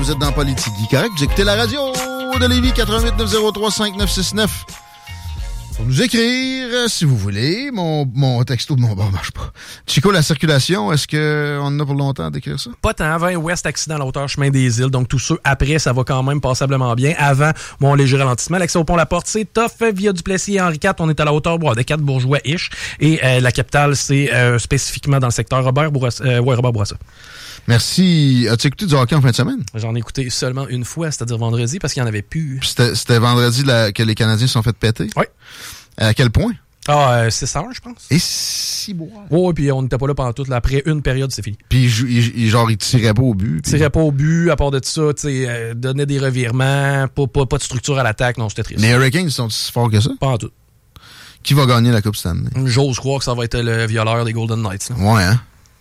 vous êtes dans Politique correct? Vous écoutez la radio de Lévis 88-903-5969. Pour nous écrire, si vous voulez, mon texto de mon bar marche pas. Chico, la circulation, est-ce qu'on en a pour longtemps à décrire ça? Pas tant. 20 ouest, accident à la hauteur chemin des îles. Donc, tous ceux après, ça va quand même passablement bien. Avant, bon, léger ralentissement. L'accès au pont La Porte, c'est tough. Via Duplessis et Henri IV, on est à la hauteur de 4 bourgeois-ish. Et la capitale, c'est spécifiquement dans le secteur Robert Bourassa. Merci. As-tu écouté du hockey en fin de semaine? J'en ai écouté seulement une fois, c'est-à-dire vendredi, parce qu'il n'y en avait plus. Puis c'était vendredi que les Canadiens se sont fait péter? Oui. À quel point? 6 heures, je pense. Et 6 bois. Oui, puis on n'était pas là pendant toute. Après une période, c'est fini. Puis il tirait pas au but. Il tirait pas au but, à part de ça, donnait des revirements, pas de structure à l'attaque. Non, c'était triste. Les Hurricanes sont si forts que ça? Pas en tout. Qui va gagner la Coupe cette année? J'ose croire que ça va être le violeur des Golden Knights. Là. Ouais, hein?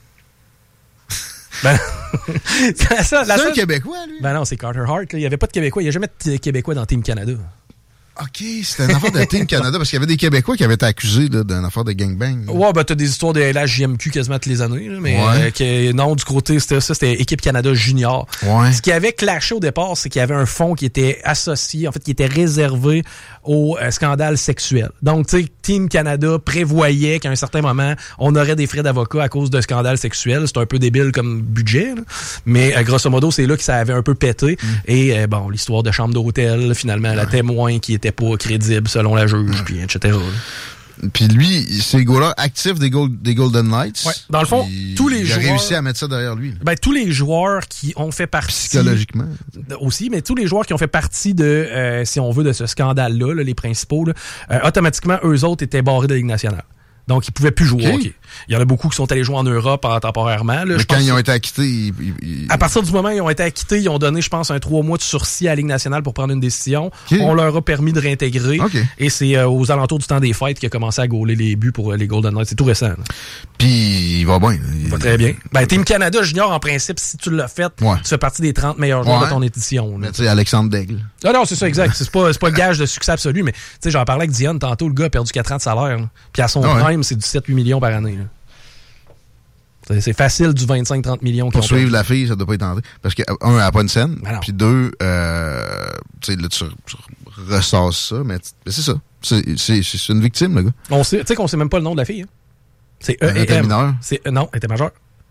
C'est un Québécois, lui? Ben non, c'est Carter Hart. Là. Il n'y avait pas de Québécois. Il n'y a jamais de Québécois dans Team Canada. OK, c'était une affaire de Team Canada, parce qu'il y avait des Québécois qui avaient été accusés d'une affaire de gangbang. Ouais, ben t'as des histoires de LHJMQ quasiment toutes les années, là, mais non, du côté, c'était Équipe Canada Junior. Ouais. Ce qui avait clashé au départ, c'est qu'il y avait un fonds qui était associé, en fait, qui était réservé au scandale sexuel. Donc, tu sais, Team Canada prévoyait qu'à un certain moment, on aurait des frais d'avocat à cause de scandales sexuels. C'est un peu débile comme budget, là. Mais grosso modo, c'est là que ça avait un peu pété. Et bon, l'histoire de chambre d'hôtel, finalement, la témoin qui était pas crédible selon la juge, puis etc. Puis lui, c'est le goaler actif des Golden Knights. Ouais. Dans le fond, tous les joueurs... Il a réussi à mettre ça derrière lui. Ben, tous les joueurs qui ont fait partie... Psychologiquement. Aussi, mais tous les joueurs qui ont fait partie de, si on veut, de ce scandale-là, là, les principaux, là, automatiquement, eux autres étaient barrés de la Ligue nationale. Donc, ils pouvaient plus jouer au hockey. Il y en a beaucoup qui sont allés jouer en Europe temporairement. Là, mais quand ils ont été acquittés... À partir du moment où ils ont été acquittés, ils ont donné, je pense, 3 mois de sursis à la Ligue nationale pour prendre une décision. On leur a permis de réintégrer. Et c'est aux alentours du temps des fêtes qu'il a commencé à gauler les buts pour les Golden Knights. C'est tout récent. Là. Puis, il va bien. Il va très bien. Ben, Team Canada Junior, en principe, si tu l'as fait, tu fais partie des 30 meilleurs joueurs de ton édition. Mais tu sais, Alexandre Daigle. Ah non, c'est ça, exact. C'est pas le gage de succès absolu, mais tu sais, j'en parlais avec Diane tantôt, le gars a perdu 4 ans de salaire. Là. Puis à son prime, c'est du 7-8 millions par année. Là. C'est facile du 25-30 millions. Pour suivre la fille, ça doit pas être tenté. Parce que, un, elle n'a pas une scène. Puis deux, tu sais, là, tu ressasses ça, mais c'est ça. C'est une victime, le gars. Tu sais qu'on sait même pas le nom de la fille. Hein? C'est E-E-M. Elle était mineure? Non, elle était majeure.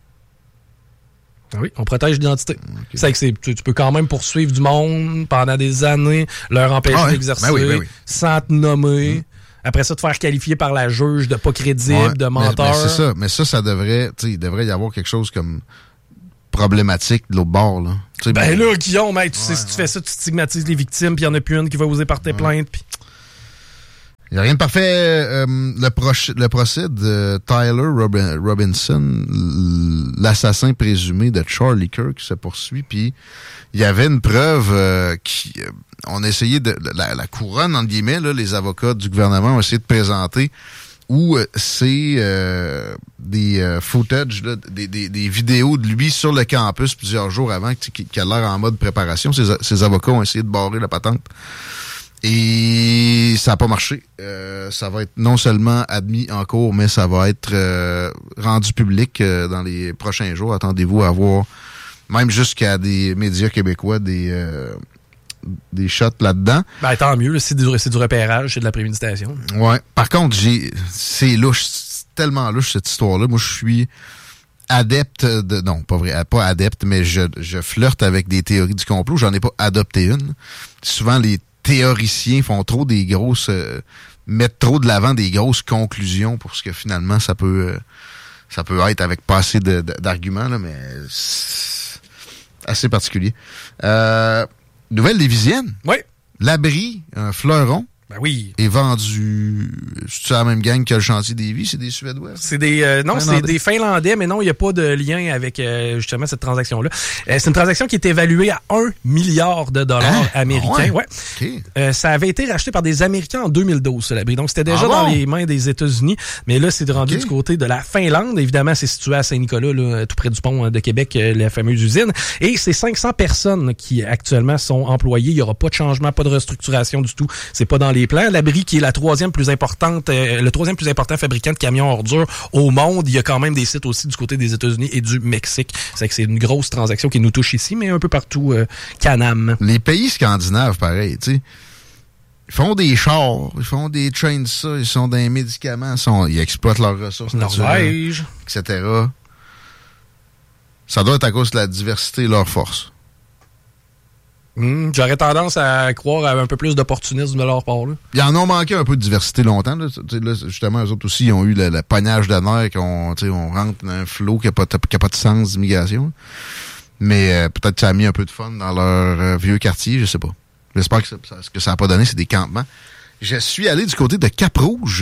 Oui, on protège l'identité. C'est que tu peux quand même poursuivre du monde pendant des années, leur empêcher d'exercer, sans te nommer. Après ça, te faire qualifier par la juge de pas crédible, de menteur. Mais c'est ça. Mais ça devrait, tu sais, il devrait y avoir quelque chose comme problématique de l'autre bord, là. Ben là, Guillaume, tu sais, si tu fais ça, tu stigmatises les victimes, puis il n'y en a plus une qui va oser porter plainte, puis... Il n'y a rien de parfait. Le procès de Tyler Robinson, l'assassin présumé de Charlie Kirk, se poursuit. Puis il y avait une preuve on a essayé la couronne, entre guillemets, là, les avocats du gouvernement ont essayé de présenter où c'est des footage, là, des vidéos de lui sur le campus plusieurs jours avant qui a l'air en mode préparation. Ses avocats ont essayé de barrer la patente. Et ça n'a pas marché. Ça va être non seulement admis en cours, mais ça va être rendu public dans les prochains jours. Attendez-vous à voir, même jusqu'à des médias québécois, des shots là-dedans. Ben, tant mieux. C'est du repérage, c'est de la préméditation. Ouais. Par contre, c'est louche. C'est tellement louche, cette histoire-là. Moi, je suis adepte de... Non, pas vrai. Pas adepte, mais je flirte avec des théories du complot. J'en ai pas adopté une. Souvent, les théoriciens font trop des grosses... mettent trop de l'avant des grosses conclusions pour ce que finalement ça peut être avec pas assez d'arguments, là, mais c'est assez particulier. Nouvelle lévisienne. Oui. L'abri, un fleuron. Ben oui. Est vendu. C'est la même gang que le chantier Davy, c'est des Suédois? C'est des non, c'est des Finlandais, mais non, il n'y a pas de lien avec justement cette transaction-là. C'est une transaction qui est évaluée à 1 milliard de dollars américains. Ouais. Okay. Ça avait été racheté par des Américains en 2012, ce l'abri. Donc c'était déjà dans les mains des États-Unis, mais là c'est rendu du côté de la Finlande. Évidemment, c'est situé à Saint-Nicolas, là, tout près du pont de Québec, la fameuse usine. Et c'est 500 personnes qui actuellement sont employées. Il n'y aura pas de changement, pas de restructuration du tout. C'est pas dans les plans. Labrie, qui est le troisième plus important fabricant de camions ordures au monde, il y a quand même des sites aussi du côté des États-Unis et du Mexique. C'est que c'est une grosse transaction qui nous touche ici, mais un peu partout, Can-Am. Les pays scandinaves, pareil, tu sais, ils font des chars, ils font des trains de ça, ils sont dans les médicaments, ils exploitent leurs ressources naturelles, etc. Ça doit être à cause de la diversité et leur force. J'aurais tendance à croire à un peu plus d'opportunisme de leur part. Là. Ils en ont manqué un peu de diversité longtemps. Là, justement, eux autres aussi, ils ont eu le pognage de nerfs on rentre dans un flot qui n'a pas de sens d'immigration. Mais peut-être que ça a mis un peu de fun dans leur vieux quartier, je sais pas. J'espère que ce que ça n'a pas donné, c'est des campements. Je suis allé du côté de Cap-Rouge,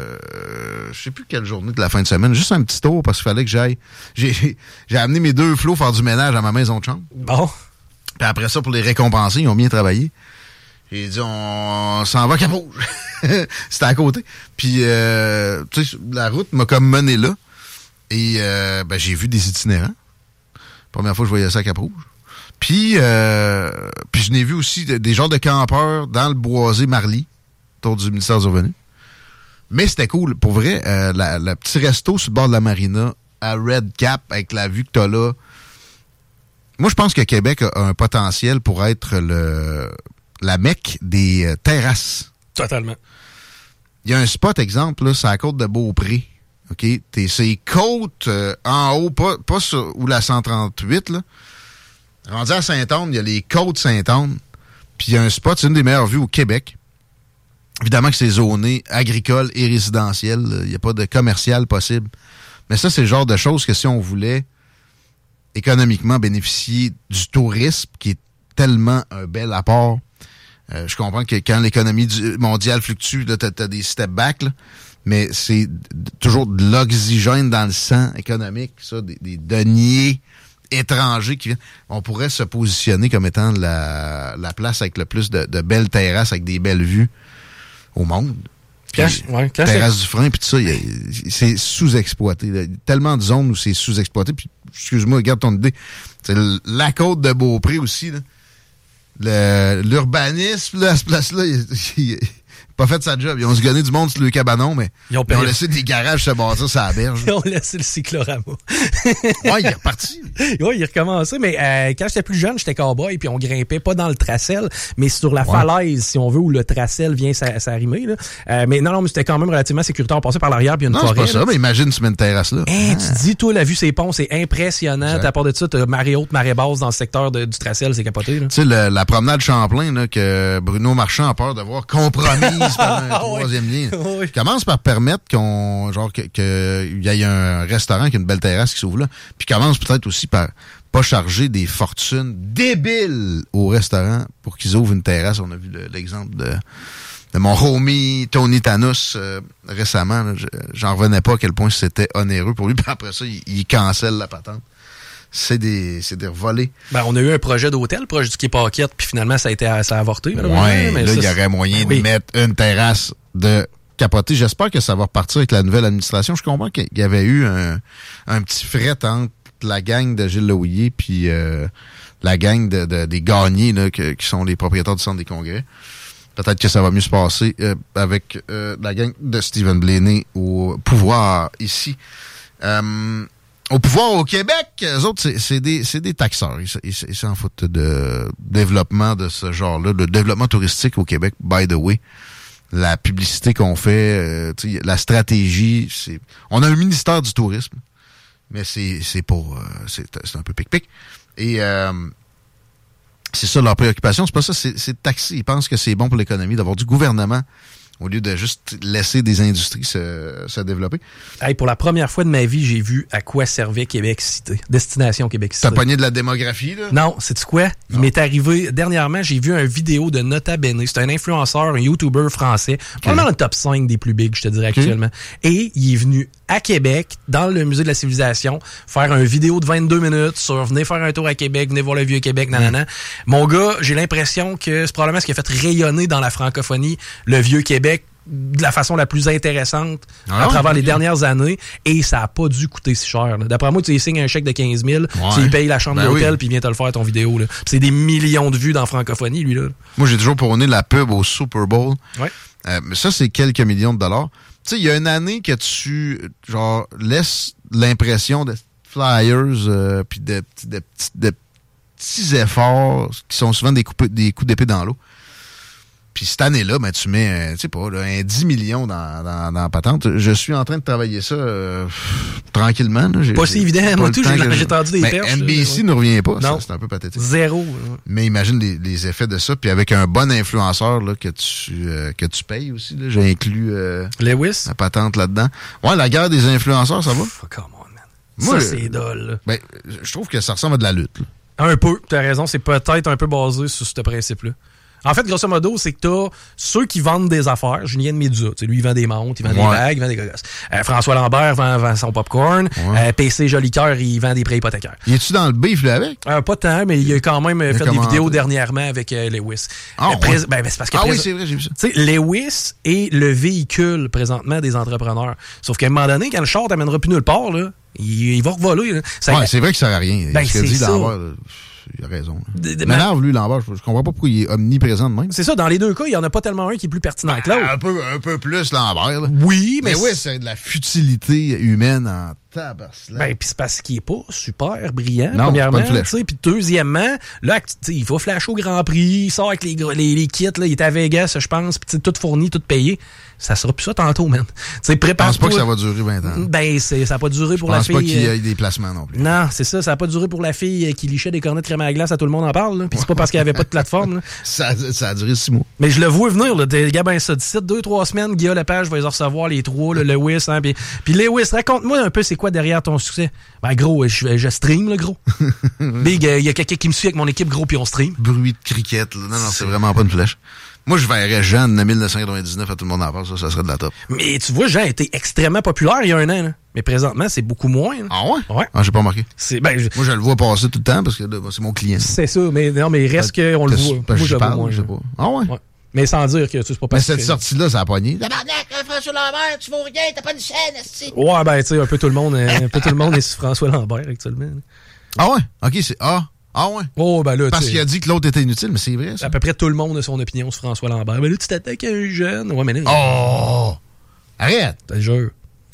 je sais plus quelle journée de la fin de semaine, juste un petit tour parce qu'il fallait que j'aille. J'ai amené mes 2 flots faire du ménage à ma maison de chambre. Bon. Puis après ça, pour les récompenser, ils ont bien travaillé. J'ai dit, on s'en va à Cap-Rouge. C'était à côté. Puis, tu sais, la route m'a comme mené là. Et j'ai vu des itinérants. Première fois que je voyais ça à Cap-Rouge. Puis je n'ai vu aussi des genres de campeurs dans le boisé Marly, autour du ministère du Revenu. Mais c'était cool. Pour vrai, le petit resto sur le bord de la marina, à Red Cap, avec la vue que t'as là. Moi, je pense que Québec a un potentiel pour être la Mecque des terrasses. Totalement. Il y a un spot, exemple, là, c'est à la côte de Beaupré. OK? C'est côte en haut, pas sur où la 138, là. Rendu à Saint-Anne, il y a les côtes Saint-Anne. Puis il y a un spot, c'est une des meilleures vues au Québec. Évidemment que c'est zoné agricole et résidentiel. Il n'y a pas de commercial possible. Mais ça, c'est le genre de choses que si on voulait économiquement bénéficier du tourisme, qui est tellement un bel apport. Je comprends que quand l'économie mondiale fluctue, là, t'as des step back, là, mais c'est toujours de l'oxygène dans le sang économique, ça, des deniers étrangers qui viennent. On pourrait se positionner comme étant la place avec le plus de belles terrasses, avec des belles vues au monde. Terrasse du Frein, puis tout ça, c'est sous-exploité. Il y a tellement de zones où c'est sous-exploité. Puis, excuse-moi, regarde ton idée. C'est la côte de Beaupré aussi. L'urbanisme, là, à ce place-là, il pas fait sa job. Ils ont se gagné du monde sur le cabanon, mais ils ont laissé des garages se bâtir sur la berge. Ils ont laissé le cyclorama. Ouais, il est reparti. Ouais, il est recommencé, mais quand j'étais plus jeune, j'étais cowboy, puis on grimpait pas dans le tracel, mais sur la falaise, si on veut, où le tracel vient s'arrimer. Mais non, mais c'était quand même relativement sécuritaire. On passait par l'arrière, puis il y a une forêt. Non, c'est pas ça, mais imagine tu mets une terrasse là. Tu te dis, toi, la vue ces ponts, c'est impressionnant. À part de ça, t'as marée haute, marée basse dans le secteur du tracel, c'est capoté. Tu sais, la promenade Champlain, là, que Bruno Marchand a peur de voir compromise par un troisième lien. Oui. Commence par permettre qu'il y ait un restaurant qui a une belle terrasse qui s'ouvre là. Puis commence peut-être aussi par pas charger des fortunes débiles au restaurant pour qu'ils ouvrent une terrasse. On a vu l'exemple de mon homie Tony Thanos récemment. Là, j'en revenais pas à quel point c'était onéreux pour lui. Puis après ça, il cancelle la patente. C'est des volets. Ben, on a eu un projet d'hôtel proche du Quai Paquette, puis finalement, ça a avorté. Ouais, là, il y aurait moyen de mettre une terrasse de capoter. J'espère que ça va repartir avec la nouvelle administration. Je comprends qu'il y avait eu un petit fret entre la gang de Gilles Lehouillier puis la gang des gagnés là, qui sont les propriétaires du Centre des Congrès. Peut-être que ça va mieux se passer avec la gang de Stephen Blaney au pouvoir ici. Au pouvoir au Québec, eux autres, c'est des taxeurs. Ils s'en foutent de développement de ce genre-là. Le développement touristique au Québec, by the way, la publicité qu'on fait, la stratégie, on a un ministère du tourisme, mais c'est un peu pic-pic. Et c'est ça leur préoccupation. C'est pas ça, c'est taxer. Ils pensent que c'est bon pour l'économie d'avoir du gouvernement au lieu de juste laisser des industries se développer. Hey, pour la première fois de ma vie, j'ai vu à quoi servait Québec Cité. Destination Québec Cité. T'as pogné de la démographie, là? Non, sais-tu quoi? Il m'est arrivé, dernièrement, j'ai vu une vidéo de Nota Bene. C'est un influenceur, un YouTuber français. Vraiment dans le top 5 des plus bigs, je te dirais, actuellement. Et il est venu à Québec, dans le Musée de la Civilisation, faire une vidéo de 22 minutes sur venez faire un tour à Québec, venez voir le vieux Québec, nanana. Mon gars, j'ai l'impression que c'est probablement ce qui a fait rayonner dans la francophonie le vieux Québec de la façon la plus intéressante à travers les dernières années, et ça a pas dû coûter si cher. Là. D'après moi, tu y signes un chèque de 15 000, tu y payes la chambre d'hôtel, puis il vient te le faire ton vidéo. Là. C'est des millions de vues dans francophonie, lui. Là. Moi, j'ai toujours prôné la pub au Super Bowl. Ouais. Mais ça, c'est quelques millions de dollars. Tu sais, il y a une année que tu laisses l'impression de flyers puis de petits efforts qui sont souvent des coups d'épée dans l'eau. Puis cette année-là, ben, tu mets, tu sais pas, là, un 10 millions dans la patente. Je suis en train de travailler ça tranquillement. Là. Pas si évident. Moi, tout, j'ai tendu des perches. NBC ne revient pas. Non. C'est un peu pathétique. Zéro. Mais imagine les effets de ça. Puis avec un bon influenceur là, que tu payes aussi. Là. J'ai inclus Lewis. La patente là-dedans. Ouais, la guerre des influenceurs, ça va? Come on, man. Moi, ça, c'est dole. Ben, je trouve que ça ressemble à de la lutte. Là. Un peu. T'as raison. C'est peut-être un peu basé sur ce principe-là. En fait, grosso modo, c'est que t'as ceux qui vendent des affaires. Julien de Médusa, lui, il vend des montres, il vend des bagues, il vend des gogosses. François Lambert vend son popcorn. PC Jolicoeur, il vend des prêts hypothécaires. Y es-tu dans le beef, là, avec? Pas tant, mais il a quand même fait des vidéos dernièrement avec Lewis. C'est parce que oui, c'est vrai, j'ai vu ça. Tu sais, Lewis est le véhicule, présentement, des entrepreneurs. Sauf qu'à un moment donné, quand le char t'amènera plus nulle part, là, il va revoler. Là. C'est vrai que ça sert à rien. Ben, c'est ça. Il a raison. M'énerve, lui, Lambert. Je comprends pas pourquoi il est omniprésent de même. C'est ça. Dans les deux cas, il n'y en a pas tellement un qui est plus pertinent que l'autre. Un peu plus, Lambert. Là. Oui, mais oui, c'est de la futilité humaine en tabasse. Ben, puis c'est parce qu'il est pas super brillant, non, premièrement. Puis deuxièmement, là, il va flasher au Grand Prix, il sort avec les kits, là, il est à Vegas, je pense, puis tout fourni, tout payé. Ça sera plus ça tantôt, man. Je pense pas que ça va durer 20 ans. Ben, ça n'a pas duré pour la fille. Je pense pas qu'il y ait des placements non plus. Non, c'est ça. Ça n'a pas duré pour la fille qui lichait des cornets de crème à glace à tout le monde en parle. Puis c'est pas parce qu'il n'y avait pas de plateforme. Là. Ça a duré 6 mois. Mais je le vois venir. Là. Des gars, ben ça, d'ici 2-3 semaines, Guillaume Lepage va les recevoir, les trois, là, Lewis. Hein, puis Lewis, raconte-moi un peu c'est quoi derrière ton succès. Ben gros, je stream, là, gros. Big, il y a quelqu'un qui me suit avec mon équipe, gros, puis on stream. Bruit de cricket. Là. Non, c'est vraiment pas une flèche. Moi, je verrais Jean de 1999 à tout le monde en parle, ça serait de la top. Mais tu vois, Jean a été extrêmement populaire il y a un an. Là. Mais présentement, c'est beaucoup moins. Là. Ah ouais? Ouais. Ah, j'ai pas remarqué. Moi, je le vois passer tout le temps parce que là, c'est mon client. C'est ça, mais non, mais il reste qu'on le voit. Moi, je parle, moins, je sais pas. Ah ouais? Mais sans dire que c'est pas parce que... Mais cette sortie-là, ça a pogné. Tabarnak, François Lambert, tu vaux rien, t'as pas de chaîne, esti. Ouais, ben, tu sais, un peu tout le monde est sur François Lambert actuellement. Ah ouais? OK, c'est... Ah ouais? Oh, ben là, parce qu'il a dit que l'autre était inutile, mais c'est vrai, ça. À peu près tout le monde a son opinion sur François Lambert. Ben là, tu t'attaques à un jeune. Ouais, mais là... Oh! Arrête! Je te jure.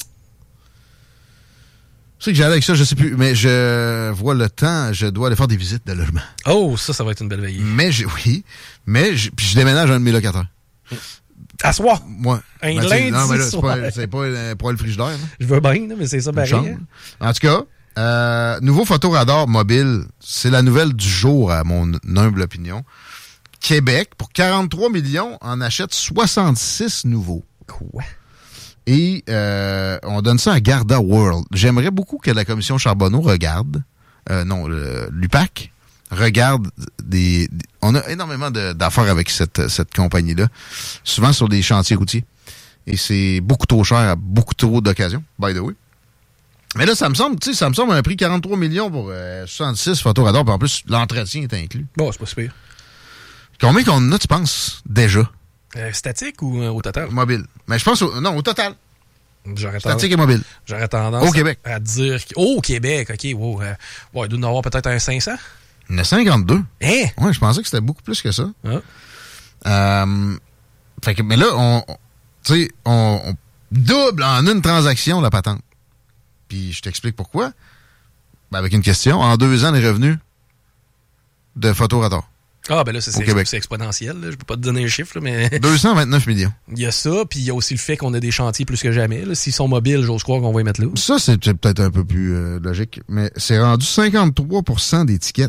Tu sais que j'allais avec ça, je sais plus, mais je vois le temps, je dois aller faire des visites de logement. Oh, ça va être une belle veillée. Puis je déménage un de mes locataires. À soir? Ouais. Un lundi non, mais là, soir. c'est pas pour le frigidaire. Là. Je veux bien, mais c'est ça pareil. En tout cas, nouveau photoradar mobile, c'est la nouvelle du jour à mon humble opinion. Québec, pour 43 millions, en achète 66 nouveaux. Quoi? Et on donne ça à Garda World. J'aimerais beaucoup que la commission Charbonneau regarde, l'UPAC, regarde on a énormément d'affaires avec cette compagnie-là, souvent sur des chantiers routiers. Et c'est beaucoup trop cher à beaucoup trop d'occasions, by the way. Mais là, ça me semble un prix 43 millions pour 66 photoradars, puis en plus, l'entretien est inclus. Bon, c'est pas super. Combien qu'on en a, tu penses, déjà? Statique ou au total? Mobile. Mais je pense au total. Statique et mobile. J'aurais tendance au Québec. À dire... Au Québec, OK. Wow, il doit en avoir peut-être un 500? Il y en a 52. Hein? Ouais, je pensais que c'était beaucoup plus que ça. Ah. Mais là, on double en une transaction la patente. Puis je t'explique pourquoi. Ben, avec une question. En 2 ans, les revenus de Photoradar. Ah, ben là, c'est exponentiel. Là. Je peux pas te donner un chiffre, là, mais... 229 millions. Il y a ça, puis il y a aussi le fait qu'on a des chantiers plus que jamais. Là. S'ils sont mobiles, j'ose croire qu'on va y mettre là. Ça, c'est peut-être un peu plus logique, mais c'est rendu 53% des tickets.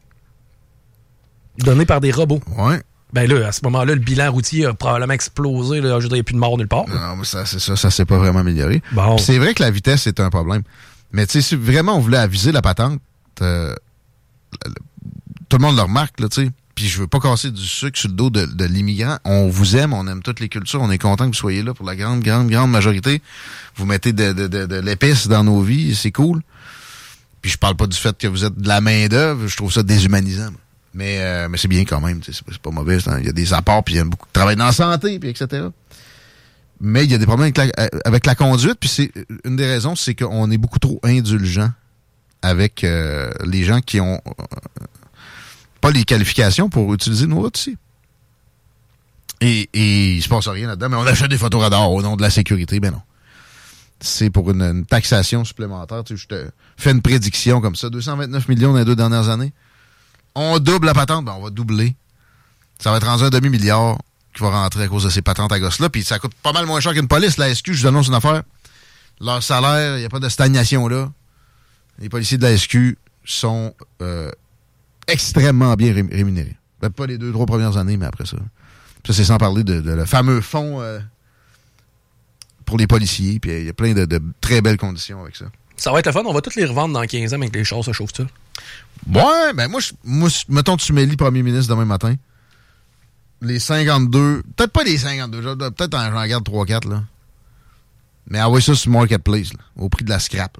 Donnés par des robots. Ouais. Ben là, à ce moment-là, le bilan routier a probablement explosé. Là. Je veux dire, il n'y a plus de mort nulle part. Non, mais ça s'est pas vraiment amélioré. Bon. C'est vrai que la vitesse est un problème. Mais tu sais, si vraiment on voulait aviser la patente, tout le monde le remarque, là, tu sais. Puis je veux pas casser du sucre sur le dos de l'immigrant. On vous aime, on aime toutes les cultures, on est content que vous soyez là pour la grande majorité. Vous mettez de l'épice dans nos vies, c'est cool. Puis je parle pas du fait que vous êtes de la main-d'œuvre, je trouve ça déshumanisant. Mais c'est bien quand même, c'est pas mauvais. Il y a des apports, puis il y a beaucoup de travail dans la santé, puis etc. Mais il y a des problèmes avec la conduite, puis c'est une des raisons, c'est qu'on est beaucoup trop indulgent avec les gens qui ont pas les qualifications pour utiliser nos routes ici. Et il se passe rien là-dedans, mais on achète des photos radars au nom de la sécurité, ben non. C'est pour une taxation supplémentaire. Tu sais, je te fais une prédiction comme ça, 229 millions dans les 2 dernières années. On double la patente, ben on va doubler. Ça va être rendu un demi-milliard qui va rentrer à cause de ces patentes à gosses-là. Puis ça coûte pas mal moins cher qu'une police. La SQ, je vous annonce une affaire. Leur salaire, il n'y a pas de stagnation là. Les policiers de la SQ sont extrêmement bien rémunérés. Peut-être pas les 2-3 premières années, mais après ça. Ça, c'est sans parler de le fameux fonds pour les policiers. Puis il y a plein de très belles conditions avec ça. Ça va être le fun. On va tous les revendre dans 15 ans avec les chars se chauffent-ils. Ouais, ben moi, mettons que tu m'élis premier ministre demain matin. Les 52, peut-être pas les 52, peut-être j'en garde 3-4, là. Mais envoie ça sur Marketplace, là, au prix de la scrap.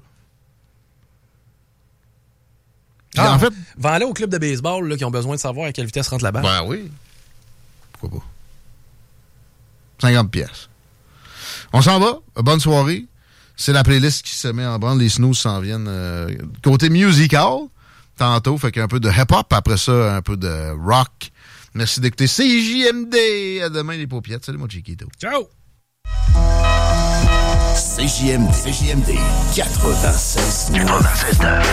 En fait, vends-le au club de baseball là, qui ont besoin de savoir à quelle vitesse rentre la balle. Ben oui. Pourquoi pas? 50 pièces. On s'en va. Bonne soirée. C'est la playlist qui se met en branle. Les snooze s'en viennent côté musical tantôt. Fait qu'un peu de hip-hop. Après ça, un peu de rock. Merci d'écouter CJMD. À demain, les paupiètes. Salut, mon Chiquito. Ciao! CJMD 96.9.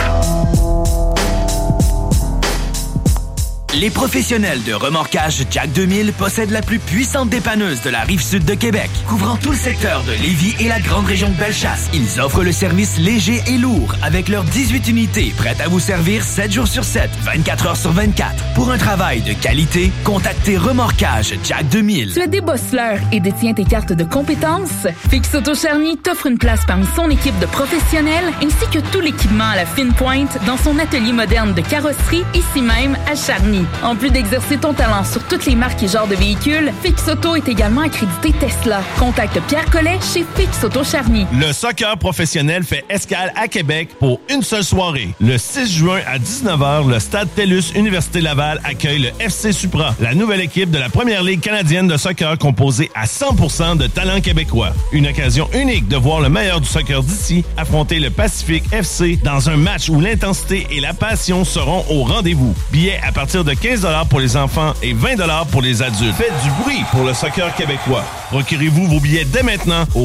Les professionnels de remorquage Jack 2000 possèdent la plus puissante dépanneuse de la Rive-Sud de Québec, couvrant tout le secteur de Lévis et la grande région de Bellechasse. Ils offrent le service léger et lourd avec leurs 18 unités prêtes à vous servir 7 jours sur 7, 24 heures sur 24. Pour un travail de qualité, contactez Remorquage Jack 2000. Tu es débosseleur et détiens tes cartes de compétences? Fix Auto Charny t'offre une place parmi son équipe de professionnels ainsi que tout l'équipement à la fine pointe dans son atelier moderne de carrosserie ici même à Charny. En plus d'exercer ton talent sur toutes les marques et genres de véhicules, Fix Auto est également accrédité Tesla. Contacte Pierre Collet chez Fix Auto Charny. Le soccer professionnel fait escale à Québec pour une seule soirée. Le 6 juin à 19h, le Stade TELUS Université Laval accueille le FC Supra, la nouvelle équipe de la Première Ligue canadienne de soccer composée à 100% de talents québécois. Une occasion unique de voir le meilleur du soccer d'ici affronter le Pacifique FC dans un match où l'intensité et la passion seront au rendez-vous. Billets à partir de 15$ pour les enfants et 20$ pour les adultes. Faites du bruit pour le soccer québécois. Procurez-vous vos billets dès maintenant au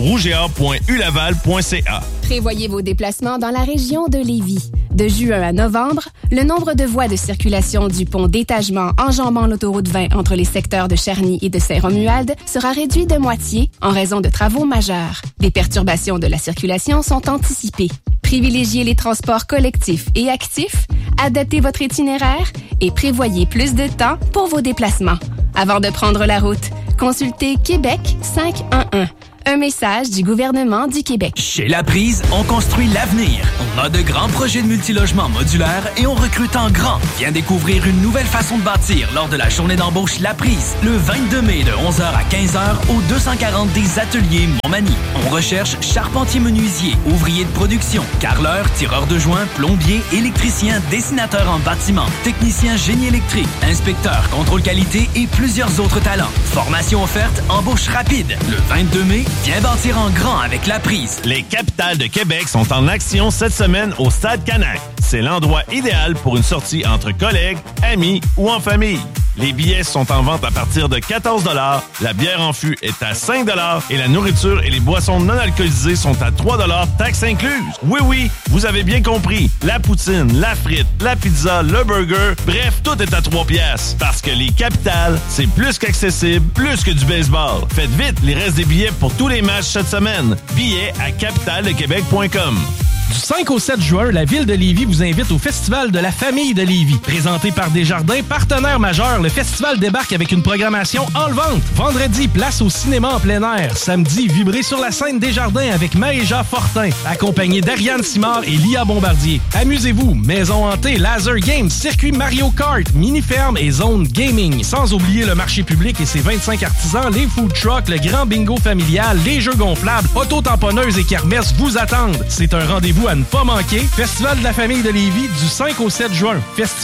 rougeor.ulaval.ca. Prévoyez vos déplacements dans la région de Lévis. De juin à novembre, le nombre de voies de circulation du pont d'étagement enjambant l'autoroute 20 entre les secteurs de Charny et de Saint-Romuald sera réduit de moitié en raison de travaux majeurs. Des perturbations de la circulation sont anticipées. Privilégiez les transports collectifs et actifs, adaptez votre itinéraire et prévoyez plus de temps pour vos déplacements. Avant de prendre la route, consultez Québec 511. Un message du gouvernement du Québec. Chez La Prise, on construit l'avenir. On a de grands projets de multilogement modulaires et on recrute en grand. Viens découvrir une nouvelle façon de bâtir lors de la journée d'embauche La Prise, le 22 mai de 11h à 15h au 240 des Ateliers Montmagny. On recherche charpentier-menuisier, ouvrier de production, carreleur, tireur de joint, plombier, électricien, dessinateur en bâtiment, technicien génie électrique, inspecteur, contrôle qualité et plusieurs autres talents. Formation offerte, embauche rapide. Le 22 mai, viens bâtir en grand avec La Prise. Les capitales de Québec sont en action cette semaine au Stade Canac. C'est l'endroit idéal pour une sortie entre collègues, amis ou en famille. Les billets sont en vente à partir de 14$, la bière en fût est à 5$ et la nourriture et les boissons non alcoolisées sont à 3$, taxes incluses. Oui, vous avez bien compris. La poutine, la frite, la pizza, le burger, bref, tout est à 3$. Parce que les capitales, c'est plus qu'accessible, plus que du baseball. Faites vite, il reste des billets pour tous les matchs cette semaine. Billets à capitaldequebec.com. Du 5 au 7 juin, la Ville de Lévis vous invite au Festival de la famille de Lévis. Présenté par Desjardins, partenaire majeur, le festival débarque avec une programmation enlevante. Vendredi, place au cinéma en plein air. Samedi, vibrez sur la scène Desjardins avec Maëja Fortin, accompagné d'Ariane Simard et Lia Bombardier. Amusez-vous, maison hantée, laser games, circuit Mario Kart, mini-ferme et zone gaming. Sans oublier le marché public et ses 25 artisans, les food trucks, le grand bingo familial, les jeux gonflables, auto-tamponneuses et kermesses vous attendent. C'est un rendez-vous à ne pas manquer. Festival de la famille de Lévis du 5 au 7 juin.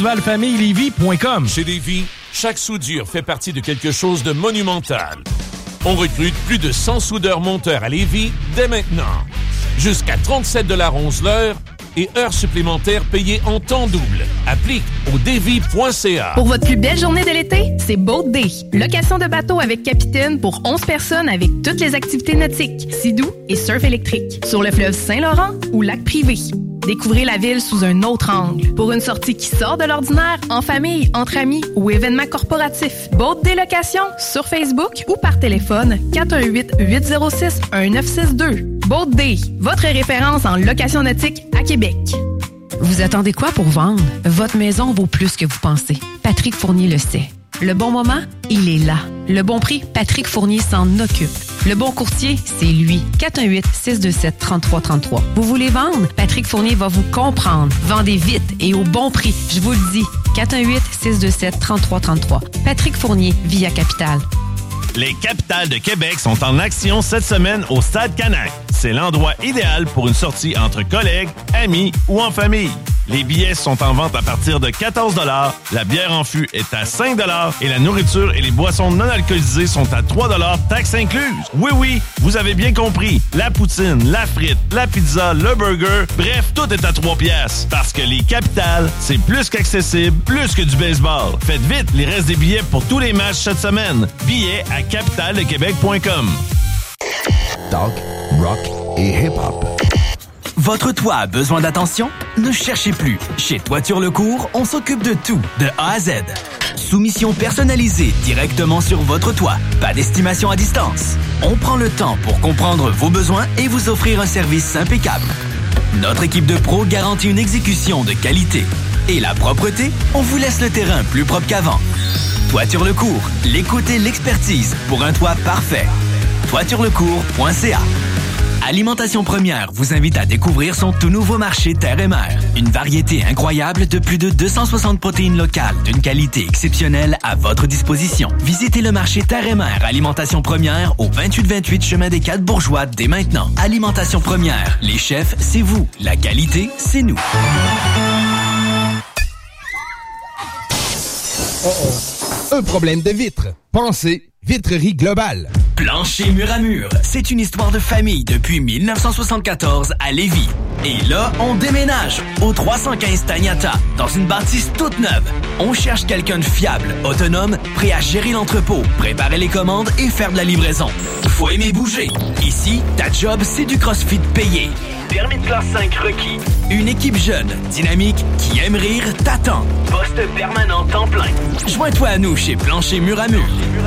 Festivalfamillelévis.com. Chez Lévis, chaque soudure fait partie de quelque chose de monumental. On recrute plus de 100 soudeurs-monteurs à Lévis dès maintenant. Jusqu'à 37$ l'heure et heures supplémentaires payées en temps double. Applique au Davy.ca. Pour votre plus belle journée de l'été, c'est Boat Day. Location de bateau avec capitaine pour 11 personnes avec toutes les activités nautiques, skidoo et surf électrique. Sur le fleuve Saint-Laurent ou lac privé. Découvrez la ville sous un autre angle. Pour une sortie qui sort de l'ordinaire, en famille, entre amis ou événements corporatifs. Boat Day Location sur Facebook ou par téléphone 418-806-1962. Boat Day, votre référence en location nautique à Québec. Vous attendez quoi pour vendre? Votre maison vaut plus que vous pensez. Patrick Fournier le sait. Le bon moment, il est là. Le bon prix, Patrick Fournier s'en occupe. Le bon courtier, c'est lui. 418-627-3333. Vous voulez vendre? Patrick Fournier va vous comprendre. Vendez vite et au bon prix. Je vous le dis. 418-627-3333. Patrick Fournier, Via Capital. Les Capitales de Québec sont en action cette semaine au Stade Canac. C'est l'endroit idéal pour une sortie entre collègues, amis ou en famille. Les billets sont en vente à partir de 14$, la bière en fût est à 5$ et la nourriture et les boissons non alcoolisées sont à 3$, taxes incluses. Oui, vous avez bien compris. La poutine, la frite, la pizza, le burger, bref, tout est à 3$. Parce que les Capitales, c'est plus qu'accessible, plus que du baseball. Faites vite, il reste des billets pour tous les matchs cette semaine. Billets à capitaledequebec.com. Talk, rock et hip-hop. Votre toit a besoin d'attention? Ne cherchez plus. Chez Toiture Lecourt, on s'occupe de tout, de A à Z. Soumission personnalisée directement sur votre toit. Pas d'estimation à distance. On prend le temps pour comprendre vos besoins et vous offrir un service impeccable. Notre équipe de pros garantit une exécution de qualité. Et la propreté, on vous laisse le terrain plus propre qu'avant. Toiture Lecourt, l'écoute et l'expertise pour un toit parfait. toiturelecourt.ca. Alimentation Première vous invite à découvrir son tout nouveau marché Terre et Mer. Une variété incroyable de plus de 260 protéines locales d'une qualité exceptionnelle à votre disposition. Visitez le marché Terre et Mer Alimentation Première au 2828 chemin des 4 Bourgeois dès maintenant. Alimentation Première, les chefs, c'est vous. La qualité, c'est nous. Un problème de vitre. Pensez Vitrerie Globale. Plancher Mur à Mur, c'est une histoire de famille depuis 1974 à Lévis. Et là, on déménage au 315 Tagnata, dans une bâtisse toute neuve. On cherche quelqu'un de fiable, autonome, prêt à gérer l'entrepôt, préparer les commandes et faire de la livraison. Faut aimer bouger. Ici, ta job, c'est du CrossFit payé. Permis de classe 5 requis. Une équipe jeune, dynamique, qui aime rire, t'attend. Poste permanent temps plein. Joins-toi à nous chez Plancher Mur à Mur.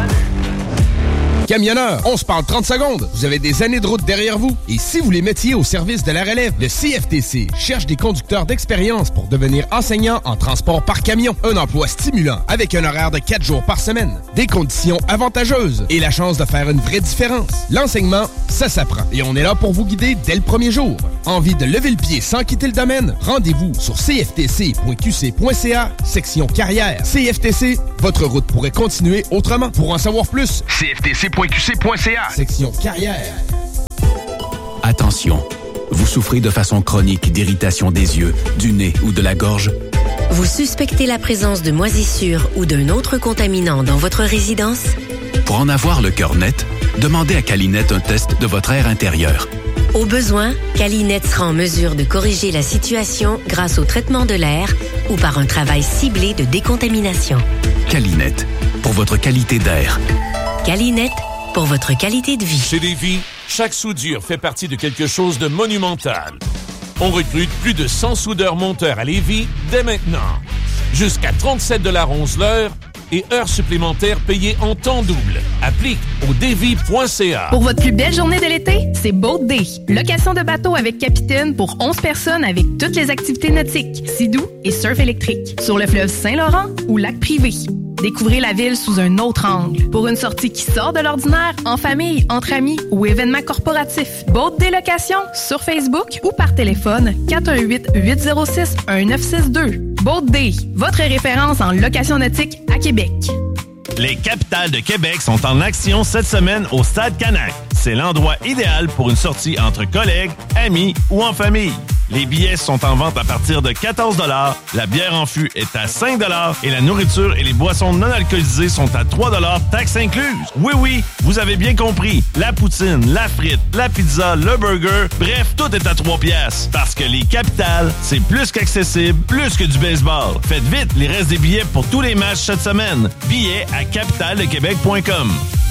Camionneur, on se parle 30 secondes. Vous avez des années de route derrière vous. Et si vous les mettiez au service de la relève, le CFTC cherche des conducteurs d'expérience pour devenir enseignant en transport par camion. Un emploi stimulant avec un horaire de 4 jours par semaine. Des conditions avantageuses et la chance de faire une vraie différence. L'enseignement, ça s'apprend. Et on est là pour vous guider dès le premier jour. Envie de lever le pied sans quitter le domaine? Rendez-vous sur cftc.qc.ca, section carrière. CFTC, votre route pourrait continuer autrement. Pour en savoir plus, cftc.qc.ca, section carrière. Attention, vous souffrez de façon chronique d'irritation des yeux, du nez ou de la gorge? Vous suspectez la présence de moisissures ou d'un autre contaminant dans votre résidence? Pour en avoir le cœur net, demandez à Calinette un test de votre air intérieur. Au besoin, Calinette sera en mesure de corriger la situation grâce au traitement de l'air ou par un travail ciblé de décontamination. Calinette, pour votre qualité d'air. Calinette, pour votre qualité de vie. Chez Lévis, chaque soudure fait partie de quelque chose de monumental. On recrute plus de 100 soudeurs-monteurs à Lévis dès maintenant. Jusqu'à 37$ l'heure et heures supplémentaires payées en temps double. Applique au Davy.ca. Pour votre plus belle journée de l'été, c'est Boat Day. Location de bateau avec capitaine pour 11 personnes avec toutes les activités nautiques, skidoo et surf électrique. Sur le fleuve Saint-Laurent ou lac privé. Découvrez la ville sous un autre angle. Pour une sortie qui sort de l'ordinaire, en famille, entre amis ou événements corporatifs. Boat Day Location sur Facebook ou par téléphone 418-806-1962. Boat Day, votre référence en location nautique à Québec. Les Capitales de Québec sont en action cette semaine au Stade Canac. C'est l'endroit idéal pour une sortie entre collègues, amis ou en famille. Les billets sont en vente à partir de 14 $, la bière en fût est à 5 $ et la nourriture et les boissons non alcoolisées sont à 3 $, taxes incluses. Oui, vous avez bien compris. La poutine, la frite, la pizza, le burger, bref, tout est à 3 piastres. Parce que les capitales, c'est plus qu'accessible, plus que du baseball. Faites vite, il reste des billets pour tous les matchs cette semaine. Billets à capitaldequebec.com.